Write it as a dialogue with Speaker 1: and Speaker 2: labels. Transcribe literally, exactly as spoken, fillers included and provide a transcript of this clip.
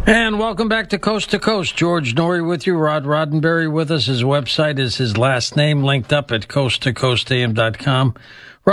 Speaker 1: And welcome back to Coast to Coast. George Noory with you. Rod Roddenberry with us. His website is his last name, linked up at coast to coast a m dot com.